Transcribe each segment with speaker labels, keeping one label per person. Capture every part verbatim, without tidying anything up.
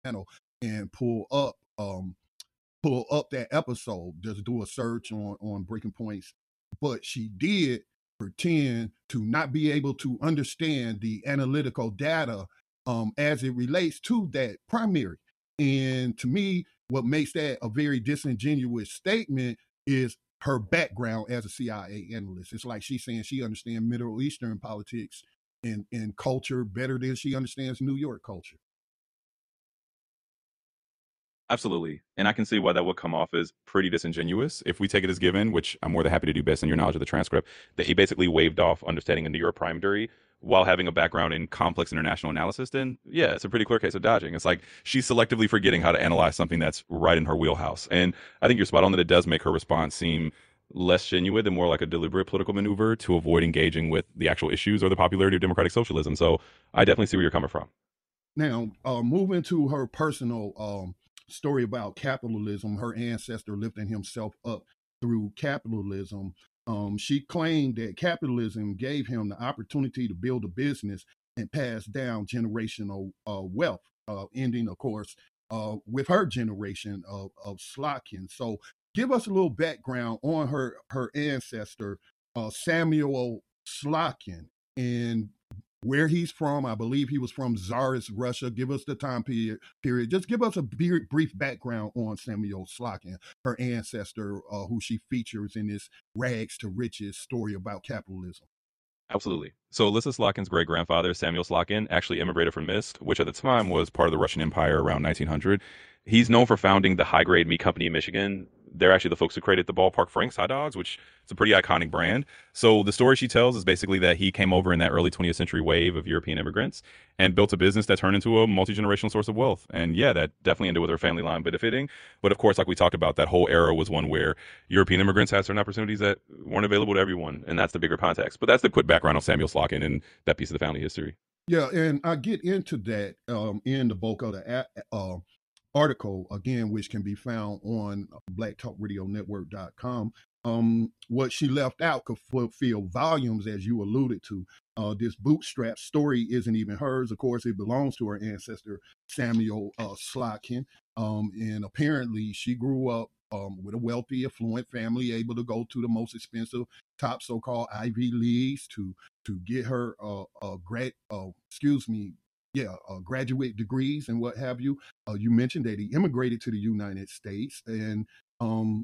Speaker 1: channel and pull up um pull up that episode, just do a search on on Breaking Points. But she did pretend to not be able to understand the analytical data um, as it relates to that primary. And to me, what makes that a very disingenuous statement is her background as a C I A analyst. It's like she's saying she understands Middle Eastern politics and, and culture better than she understands New York culture.
Speaker 2: Absolutely. And I can see why that would come off as pretty disingenuous if we take it as given, which I'm more than happy to do based on your knowledge of the transcript, that he basically waved off understanding a New York primary while having a background in complex international analysis. Then, yeah, it's a pretty clear case of dodging. It's like she's selectively forgetting how to analyze something that's right in her wheelhouse. And I think you're spot on that it does make her response seem less genuine and more like a deliberate political maneuver to avoid engaging with the actual issues or the popularity of democratic socialism. So I definitely see where you're coming from.
Speaker 1: Now, uh, moving to her personal um, story about capitalism, her ancestor lifting himself up through capitalism. Um, she claimed that capitalism gave him the opportunity to build a business and pass down generational uh, wealth, uh, ending, of course, uh, with her generation of, of Slotkin. So, give us a little background on her her ancestor, uh, Samuel Slotkin, and where he's from. I believe he was from Tsarist Russia. Give us the time period. Period. Just give us a brief background on Samuel Slotkin, her ancestor, uh, who she features in this rags to riches story about capitalism.
Speaker 2: Absolutely. So Alyssa Slotkin's great grandfather, Samuel Slotkin, actually immigrated from Minsk, which at the time was part of the Russian Empire around nineteen hundred. He's known for founding the High Grade Meat Company in Michigan. They're actually the folks who created the Ballpark Franks hot dogs, which is a pretty iconic brand. So the story she tells is basically that he came over in that early twentieth century wave of European immigrants and built a business that turned into a multi-generational source of wealth. And yeah, that definitely ended with her family line benefiting. But of course, like we talked about, that whole era was one where European immigrants had certain opportunities that weren't available to everyone. And that's the bigger context. But that's the quick background on Samuel Slotkin and that piece of the family history.
Speaker 1: Yeah, and I get into that um, in the bulk of the uh, article, again, which can be found on black talk radio network dot com. Um, what she left out could fulfill volumes, as you alluded to. Uh, this bootstrap story isn't even hers. Of course, it belongs to her ancestor, Samuel uh, Slotkin. Um, and apparently, she grew up um, with a wealthy, affluent family, able to go to the most expensive, top so-called Ivy Leagues to to get her uh, uh, grad, uh, excuse me, yeah, uh, graduate degrees and what have you. Uh, you mentioned that he immigrated to the United States, and um,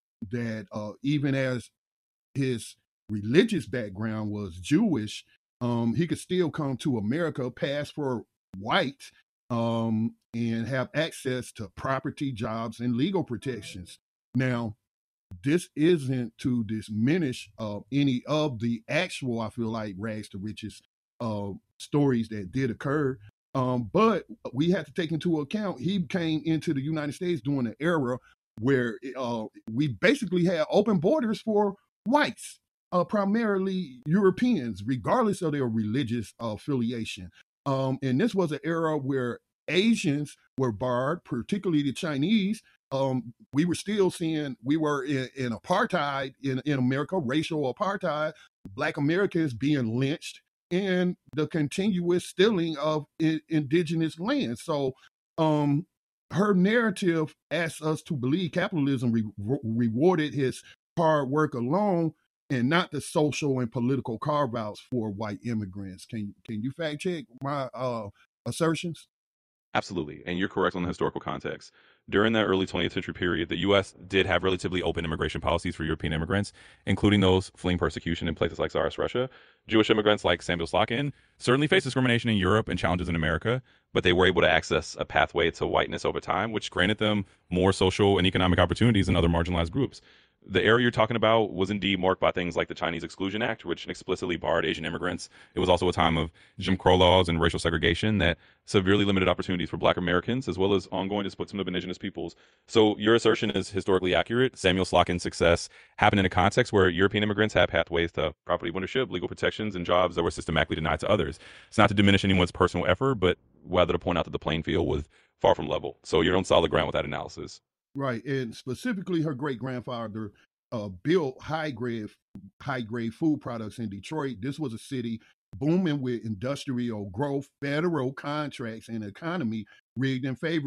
Speaker 1: that uh, even as his religious background was Jewish, um, he could still come to America, pass for white, um, and have access to property, jobs, and legal protections. Now, this isn't to diminish uh, any of the actual, I feel like, rags to riches uh, stories that did occur. Um, but we have to take into account he came into the United States during an era where uh, we basically had open borders for whites, uh, primarily Europeans, regardless of their religious uh, affiliation. Um, and this was an era where Asians were barred, particularly the Chinese. Um, we were still seeing we were in, in apartheid in, in America, racial apartheid, Black Americans being lynched, and the continuous stealing of I- indigenous land. So, um, her narrative asks us to believe capitalism re- re- rewarded his hard work alone, and not the social and political carve outs for white immigrants. Can can you fact check my uh, assertions?
Speaker 2: Absolutely. And you're correct on the historical context. During that early twentieth century period, the U S did have relatively open immigration policies for European immigrants, including those fleeing persecution in places like Tsarist Russia. Jewish immigrants like Samuel Slotkin certainly faced discrimination in Europe and challenges in America, but they were able to access a pathway to whiteness over time, which granted them more social and economic opportunities than other marginalized groups. The area you're talking about was indeed marked by things like the Chinese Exclusion Act, which explicitly barred Asian immigrants. It was also a time of Jim Crow laws and racial segregation that severely limited opportunities for Black Americans, as well as ongoing displacement of indigenous peoples. So your assertion is historically accurate. Samuel Slotkin's success happened in a context where European immigrants had pathways to property ownership, legal protections, and jobs that were systematically denied to others. It's not to diminish anyone's personal effort, but rather to point out that the playing field was far from level. So you're on solid ground with that analysis.
Speaker 1: Right, and specifically, her great grandfather uh, built high grade high grade food products in Detroit. This was a city booming with industrial growth, federal contracts, and economy rigged in favor